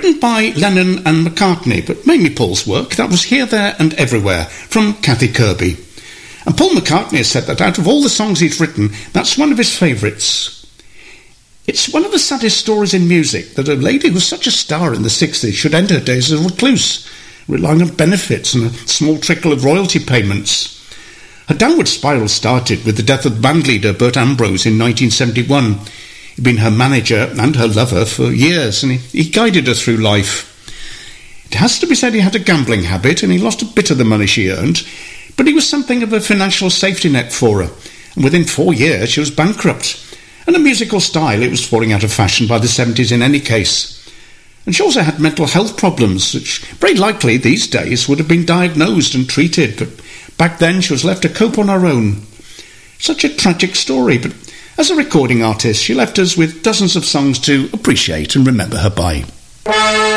Written by Lennon and McCartney, but mainly Paul's work. That was Here, There and Everywhere from Kathy Kirby. And Paul McCartney has said that out of all the songs he's written, that's one of his favourites. It's one of the saddest stories in music that a lady who was such a star in the 60s should end her days as a recluse, relying on benefits and a small trickle of royalty payments. Her downward spiral started with the death of band leader Bert Ambrose in 1971. He'd been her manager and her lover for years, and he guided her through life. It has to be said he had a gambling habit, and he lost a bit of the money she earned, but he was something of a financial safety net for her, and within 4 years she was bankrupt. And a musical style, it was falling out of fashion by the 70s in any case. And she also had mental health problems, which very likely these days would have been diagnosed and treated, but back then she was left to cope on her own. Such a tragic story, but as a recording artist, she left us with dozens of songs to appreciate and remember her by.